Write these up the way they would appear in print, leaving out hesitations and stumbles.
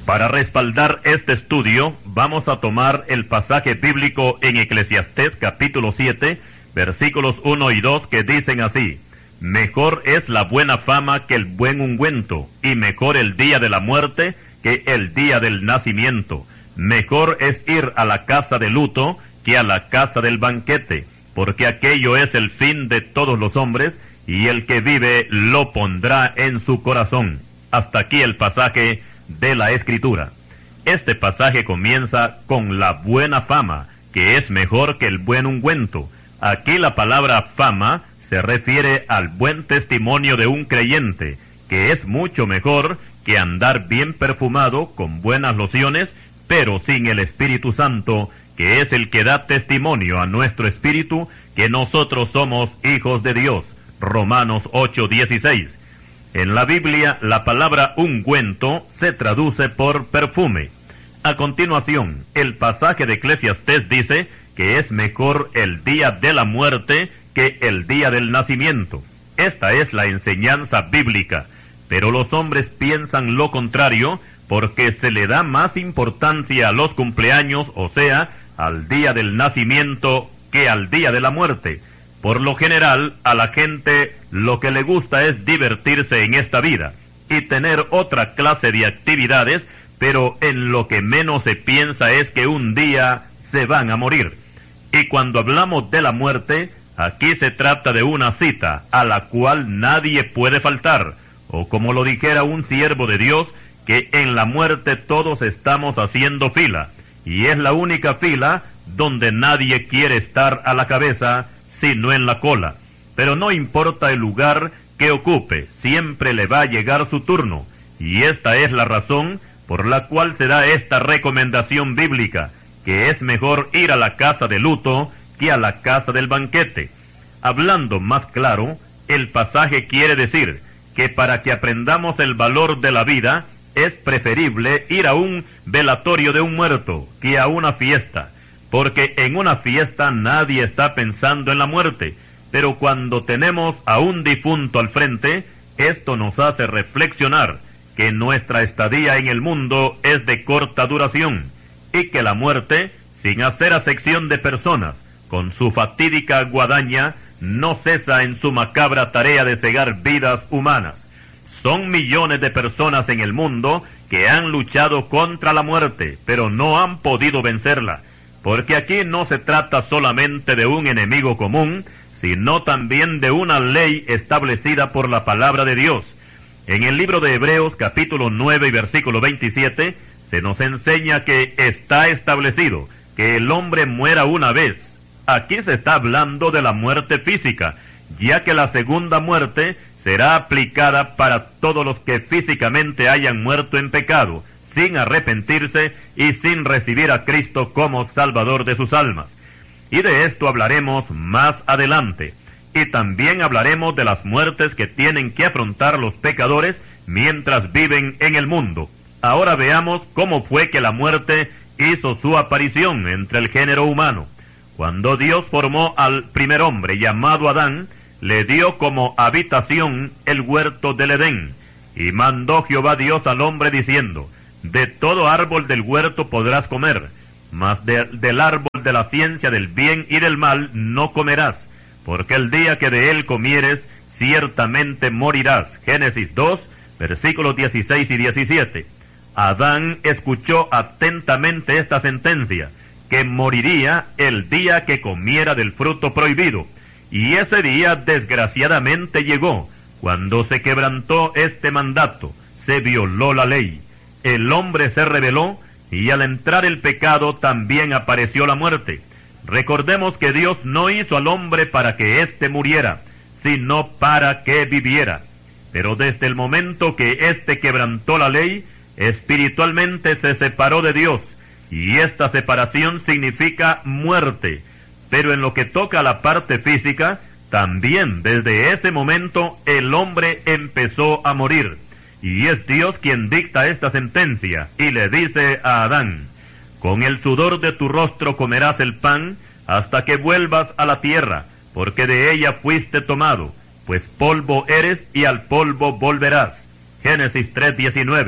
Para respaldar este estudio, vamos a tomar el pasaje bíblico en Eclesiastés capítulo 7, versículos 1 y 2, que dicen así: Mejor es la buena fama que el buen ungüento, y mejor el día de la muerte que el día del nacimiento. Mejor es ir a la casa de luto que a la casa del banquete, porque aquello es el fin de todos los hombres, y el que vive lo pondrá en su corazón. Hasta aquí el pasaje de la Escritura. Este pasaje comienza con la buena fama, que es mejor que el buen ungüento. Aquí la palabra fama se refiere al buen testimonio de un creyente, que es mucho mejor que andar bien perfumado con buenas lociones, pero sin el Espíritu Santo, que es el que da testimonio a nuestro espíritu que nosotros somos hijos de Dios. Romanos 8:16. En la Biblia, la palabra ungüento se traduce por perfume. A continuación, el pasaje de Eclesiastés dice que es mejor el día de la muerte que el día del nacimiento. Esta es la enseñanza bíblica, pero los hombres piensan lo contrario porque se le da más importancia a los cumpleaños, o sea, al día del nacimiento, que al día de la muerte. Por lo general, a la gente lo que le gusta es divertirse en esta vida y tener otra clase de actividades, pero en lo que menos se piensa es que un día se van a morir. Y cuando hablamos de la muerte, aquí se trata de una cita a la cual nadie puede faltar, o como lo dijera un siervo de Dios, que en la muerte todos estamos haciendo fila, y es la única fila donde nadie quiere estar a la cabeza, sino en la cola. Pero no importa el lugar que ocupe, siempre le va a llegar su turno, y esta es la razón por la cual se da esta recomendación bíblica, que es mejor ir a la casa de luto que a la casa del banquete. Hablando más claro, el pasaje quiere decir que para que aprendamos el valor de la vida, es preferible ir a un velatorio de un muerto que a una fiesta, porque en una fiesta nadie está pensando en la muerte, pero cuando tenemos a un difunto al frente, esto nos hace reflexionar que nuestra estadía en el mundo es de corta duración, y que la muerte, sin hacer acepción de personas, con su fatídica guadaña, no cesa en su macabra tarea de cegar vidas humanas. Son millones de personas en el mundo que han luchado contra la muerte, pero no han podido vencerla, porque aquí no se trata solamente de un enemigo común, sino también de una ley establecida por la palabra de Dios. En el libro de Hebreos capítulo 9 y versículo 27, se nos enseña que está establecido que el hombre muera una vez. Aquí se está hablando de la muerte física, ya que la segunda muerte será aplicada para todos los que físicamente hayan muerto en pecado, sin arrepentirse y sin recibir a Cristo como Salvador de sus almas. Y de esto hablaremos más adelante. Y también hablaremos de las muertes que tienen que afrontar los pecadores mientras viven en el mundo. Ahora veamos cómo fue que la muerte hizo su aparición entre el género humano. Cuando Dios formó al primer hombre llamado Adán, le dio como habitación el huerto del Edén. Y mandó Jehová Dios al hombre diciendo: De todo árbol del huerto podrás comer, mas del árbol de la ciencia del bien y del mal no comerás, porque el día que de él comieres, ciertamente morirás. Génesis 2, versículos 16 y 17. Adán escuchó atentamente esta sentencia, que moriría el día que comiera del fruto prohibido. Y ese día desgraciadamente llegó, cuando se quebrantó este mandato, se violó la ley. El hombre se rebeló, y al entrar el pecado también apareció la muerte. Recordemos que Dios no hizo al hombre para que éste muriera, sino para que viviera. Pero desde el momento que éste quebrantó la ley, espiritualmente se separó de Dios, y esta separación significa muerte. Pero en lo que toca a la parte física, también desde ese momento el hombre empezó a morir. Y es Dios quien dicta esta sentencia, y le dice a Adán: Con el sudor de tu rostro comerás el pan, hasta que vuelvas a la tierra, porque de ella fuiste tomado, pues polvo eres y al polvo volverás. Génesis 3:19.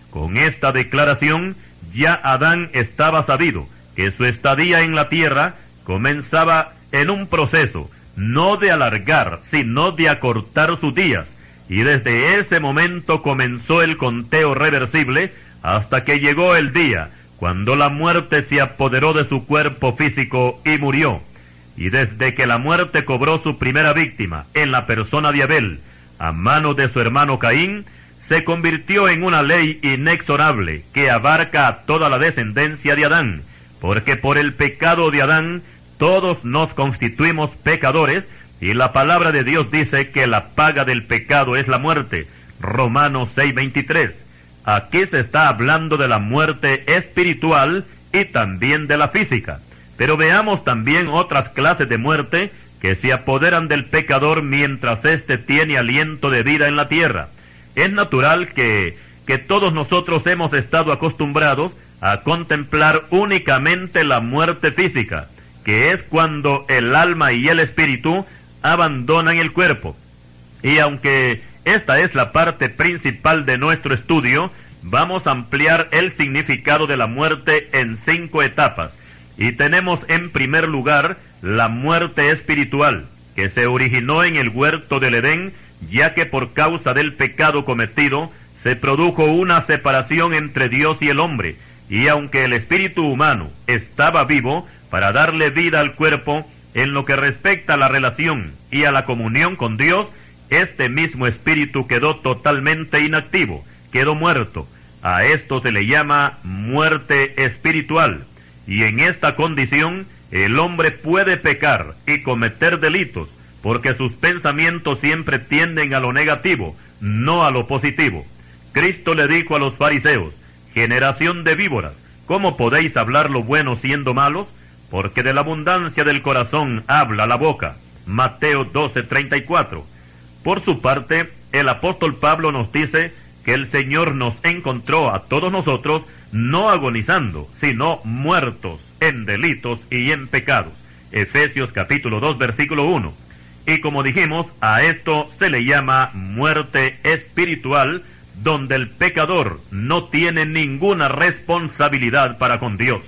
Con esta declaración, ya Adán estaba sabido que su estadía en la tierra comenzaba en un proceso, no de alargar, sino de acortar sus días, y desde ese momento comenzó el conteo reversible hasta que llegó el día cuando la muerte se apoderó de su cuerpo físico y murió. Y desde que la muerte cobró su primera víctima en la persona de Abel, a manos de su hermano Caín, se convirtió en una ley inexorable que abarca a toda la descendencia de Adán, porque por el pecado de Adán todos nos constituimos pecadores, y la palabra de Dios dice que la paga del pecado es la muerte. Romanos 6:23. Aquí se está hablando de la muerte espiritual y también de la física. Pero veamos también otras clases de muerte que se apoderan del pecador mientras éste tiene aliento de vida en la tierra. Es natural que todos nosotros hemos estado acostumbrados a contemplar únicamente la muerte física, que es cuando el alma y el espíritu abandonan el cuerpo. Y aunque esta es la parte principal de nuestro estudio, vamos a ampliar el significado de la muerte en 5 etapas. Y tenemos en primer lugar la muerte espiritual, que se originó en el huerto del Edén, ya que por causa del pecado cometido se produjo una separación entre Dios y el hombre, y aunque el espíritu humano estaba vivo para darle vida al cuerpo, en lo que respecta a la relación y a la comunión con Dios, este mismo espíritu quedó totalmente inactivo, quedó muerto. A esto se le llama muerte espiritual. Y en esta condición, el hombre puede pecar y cometer delitos, porque sus pensamientos siempre tienden a lo negativo, no a lo positivo. Cristo le dijo a los fariseos: generación de víboras, ¿cómo podéis hablar lo bueno siendo malos? Porque de la abundancia del corazón habla la boca. Mateo 12:34. Por su parte, el apóstol Pablo nos dice que el Señor nos encontró a todos nosotros no agonizando, sino muertos en delitos y en pecados. Efesios capítulo 2, versículo 1. Y como dijimos, a esto se le llama muerte espiritual, donde el pecador no tiene ninguna responsabilidad para con Dios.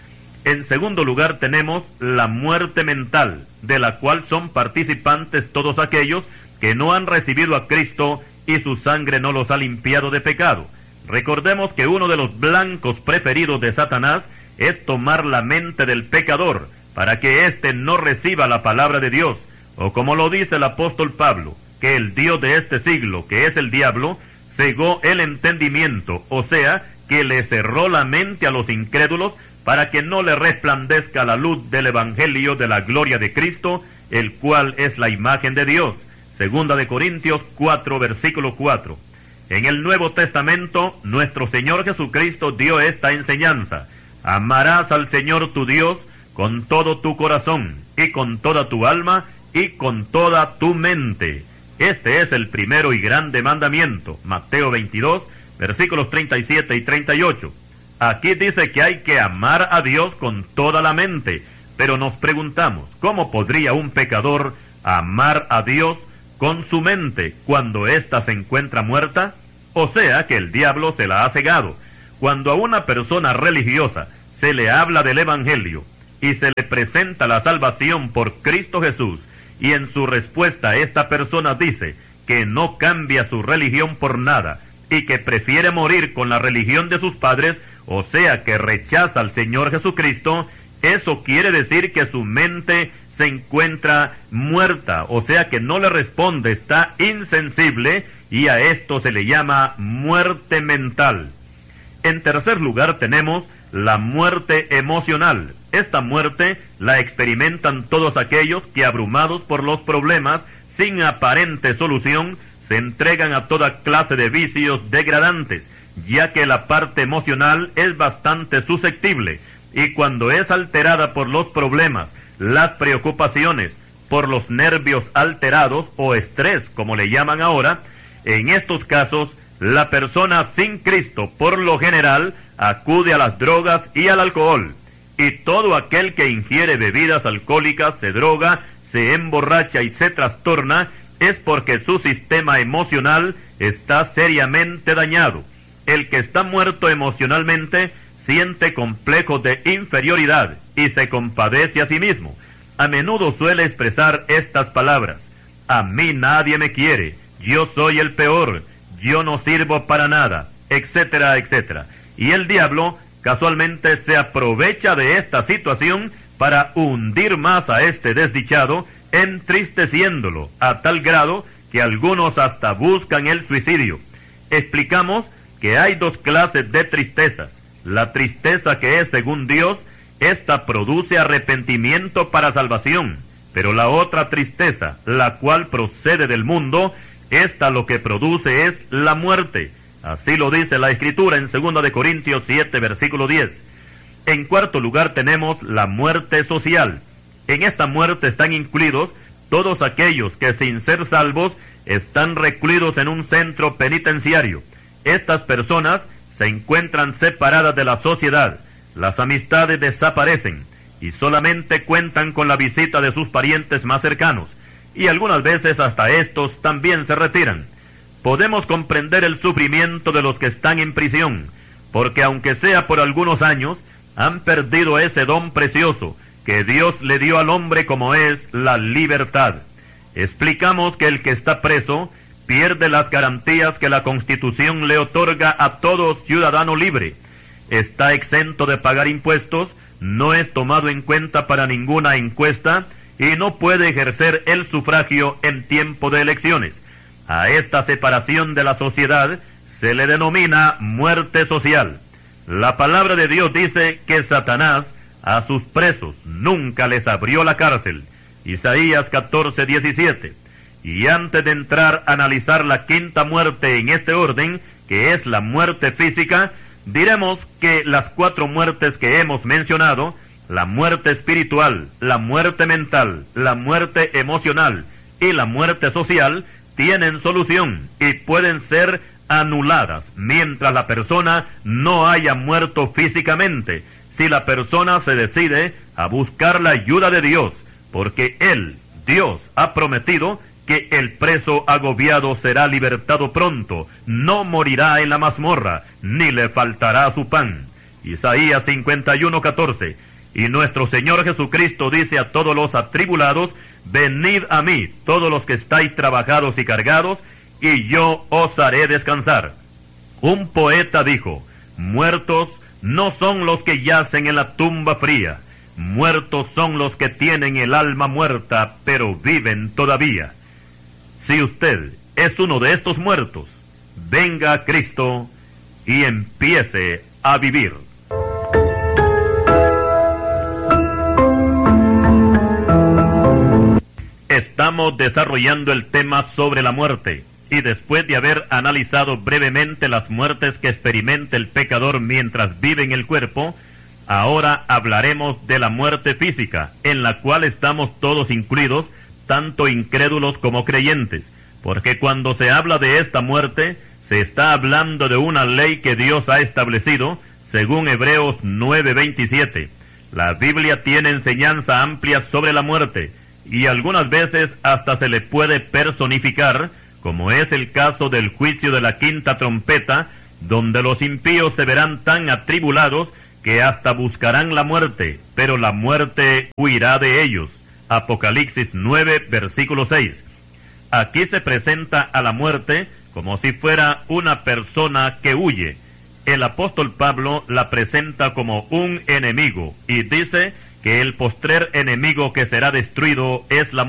En segundo lugar tenemos la muerte mental, de la cual son participantes todos aquellos que no han recibido a Cristo y su sangre no los ha limpiado de pecado. Recordemos que uno de los blancos preferidos de Satanás es tomar la mente del pecador para que éste no reciba la palabra de Dios, o como lo dice el apóstol Pablo, que el Dios de este siglo, que es el diablo, cegó el entendimiento, o sea, que le cerró la mente a los incrédulos para que no le resplandezca la luz del evangelio de la gloria de Cristo, el cual es la imagen de Dios. Segunda de Corintios 4, versículo 4. En el Nuevo Testamento, nuestro Señor Jesucristo dio esta enseñanza: amarás al Señor tu Dios con todo tu corazón, y con toda tu alma, y con toda tu mente. Este es el primero y grande mandamiento. Mateo 22, versículos 37 y 38. Aquí dice que hay que amar a Dios con toda la mente, pero nos preguntamos, ¿cómo podría un pecador amar a Dios con su mente cuando ésta se encuentra muerta? O sea que el diablo se la ha cegado. Cuando a una persona religiosa se le habla del evangelio y se le presenta la salvación por Cristo Jesús, y en su respuesta esta persona dice que no cambia su religión por nada y que prefiere morir con la religión de sus padres, o sea que rechaza al Señor Jesucristo, eso quiere decir que su mente se encuentra muerta, o sea que no le responde, está insensible, y a esto se le llama muerte mental. En tercer lugar tenemos la muerte emocional. Esta muerte la experimentan todos aquellos que, abrumados por los problemas sin aparente solución, se entregan a toda clase de vicios degradantes, ya que la parte emocional es bastante susceptible, y cuando es alterada por los problemas, las preocupaciones, por los nervios alterados o estrés, como le llaman ahora, en estos casos, la persona sin Cristo, por lo general, acude a las drogas y al alcohol. Y todo aquel que ingiere bebidas alcohólicas, se droga, se emborracha y se trastorna, es porque su sistema emocional está seriamente dañado. El que está muerto emocionalmente siente complejos de inferioridad y se compadece a sí mismo. A menudo suele expresar estas palabras: a mí nadie me quiere, yo soy el peor, yo no sirvo para nada, etcétera, etcétera. Y el diablo casualmente se aprovecha de esta situación para hundir más a este desdichado, entristeciéndolo a tal grado que algunos hasta buscan el suicidio. Explicamos que hay dos clases de tristezas. La tristeza que es según Dios, esta produce arrepentimiento para salvación, pero la otra tristeza, la cual procede del mundo, esta lo que produce es la muerte. Así lo dice la Escritura en 2 de Corintios 7, versículo 10. En cuarto lugar tenemos la muerte social. En esta muerte están incluidos todos aquellos que sin ser salvos están recluidos en un centro penitenciario. Estas personas se encuentran separadas de la sociedad, las amistades desaparecen y solamente cuentan con la visita de sus parientes más cercanos, y algunas veces hasta estos también se retiran. Podemos comprender el sufrimiento de los que están en prisión, porque aunque sea por algunos años, han perdido ese don precioso que Dios le dio al hombre, como es la libertad. Explicamos que el que está preso pierde las garantías que la Constitución le otorga a todo ciudadano libre. Está exento de pagar impuestos, no es tomado en cuenta para ninguna encuesta y no puede ejercer el sufragio en tiempo de elecciones. A esta separación de la sociedad se le denomina muerte social. La palabra de Dios dice que Satanás a sus presos nunca les abrió la cárcel. Isaías 14, 17. Y antes de entrar a analizar la quinta muerte en este orden, que es la muerte física, diremos que las cuatro muertes que hemos mencionado, la muerte espiritual, la muerte mental, la muerte emocional y la muerte social, tienen solución y pueden ser anuladas mientras la persona no haya muerto físicamente, si la persona se decide a buscar la ayuda de Dios, porque Él, Dios, ha prometido que el preso agobiado será libertado pronto, no morirá en la mazmorra, ni le faltará su pan. Isaías 51, 14. Y nuestro Señor Jesucristo dice a todos los atribulados: venid a mí, todos los que estáis trabajados y cargados, y yo os haré descansar. Un poeta dijo: muertos no son los que yacen en la tumba fría, muertos son los que tienen el alma muerta, pero viven todavía. Si usted es uno de estos muertos, venga a Cristo y empiece a vivir. Estamos desarrollando el tema sobre la muerte, y después de haber analizado brevemente las muertes que experimenta el pecador mientras vive en el cuerpo, ahora hablaremos de la muerte física, en la cual estamos todos incluidos, tanto incrédulos como creyentes, porque cuando se habla de esta muerte, se está hablando de una ley que Dios ha establecido, según Hebreos 9:27. La Biblia tiene enseñanza amplia sobre la muerte, y algunas veces hasta se le puede personificar, como es el caso del juicio de la quinta trompeta, donde los impíos se verán tan atribulados que hasta buscarán la muerte, pero la muerte huirá de ellos. Apocalipsis 9, versículo 6. Aquí se presenta a la muerte como si fuera una persona que huye. El apóstol Pablo la presenta como un enemigo y dice que el postrer enemigo que será destruido es la muerte.